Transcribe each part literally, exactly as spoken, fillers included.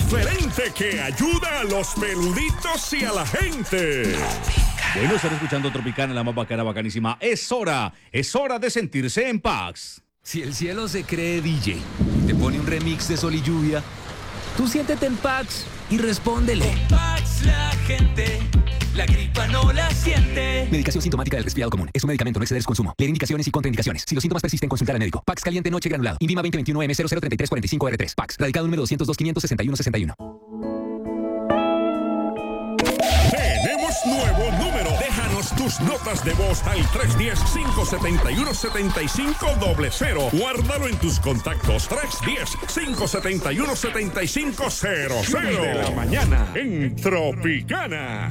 diferente que ayuda a los peluditos y a la gente. Bueno, están escuchando Tropicana, la más bacana, bacanísima. Es hora, es hora de sentirse en paz. Si el cielo se cree D J y te pone un remix de Sol y Lluvia, tú siéntete en Pax y respóndele. Con Pax la gente, la gripa no la siente. Medicación sintomática del resfriado común. Es un medicamento, no exceder su consumo. Leer indicaciones y contraindicaciones. Si los síntomas persisten, consultar al médico. Pax caliente noche granulado. Invima veinte veintiuno M cero cero treinta y tres cuarenta y cinco R tres. Pax. Radicado número doscientos dos, quinientos sesenta y uno, sesenta y uno. Tenemos nuevo número. Déjanos tus notas de voz al tres uno cero, cinco siete uno, siete cinco cero cero. Guárdalo en tus contactos. tres uno cero, cinco siete uno, siete cinco cero cero. De la mañana en Tropicana.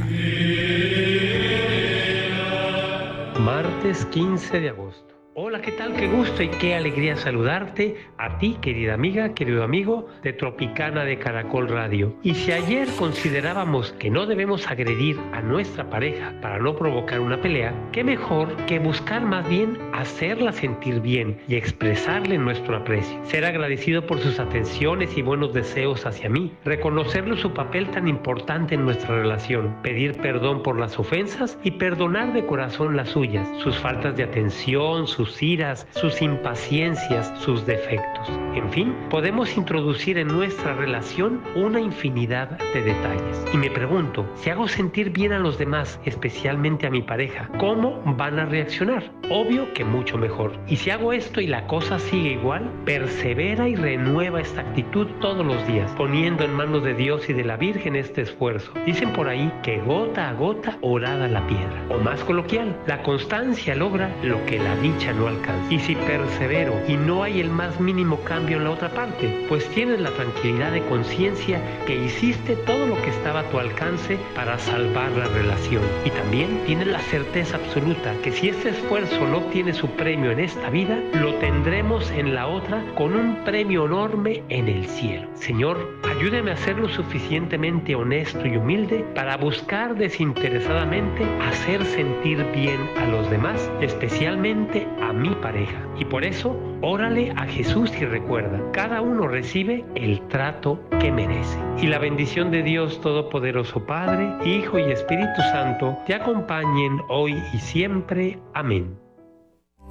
Martes quince de agosto. Hola, ¿qué tal? Qué gusto y qué alegría saludarte a ti, querida amiga, querido amigo de Tropicana de Caracol Radio. Y si ayer considerábamos que no debemos agredir a nuestra pareja para no provocar una pelea, qué mejor que buscar más bien hacerla sentir bien y expresarle nuestro aprecio. Ser agradecido por sus atenciones y buenos deseos hacia mí, reconocerle su papel tan importante en nuestra relación, pedir perdón por las ofensas y perdonar de corazón las suyas, sus faltas de atención, sus sus iras, sus impaciencias, sus defectos. En fin, podemos introducir en nuestra relación una infinidad de detalles. Y me pregunto, si hago sentir bien a los demás, especialmente a mi pareja, ¿cómo van a reaccionar? Obvio que mucho mejor. Y si hago esto y la cosa sigue igual, persevera y renueva esta actitud todos los días, poniendo en manos de Dios y de la Virgen este esfuerzo. Dicen por ahí que gota a gota horada la piedra. O más coloquial, la constancia logra lo que la dicha no alcanza. Y si persevero y no hay el más mínimo cambio en la otra parte, pues tienes la tranquilidad de conciencia que hiciste todo lo que estaba a tu alcance para salvar la relación. Y también tienes la certeza absoluta que si este esfuerzo no obtiene su premio en esta vida, lo tendremos en la otra con un premio enorme en el cielo. Señor, ayúdame a ser lo suficientemente honesto y humilde para buscar desinteresadamente hacer sentir bien a los demás, especialmente a mi pareja. Y por eso, órale a Jesús y recuerda, cada uno recibe el trato que merece. Y la bendición de Dios Todopoderoso, Padre, Hijo y Espíritu Santo, te acompañen hoy y siempre. Amén.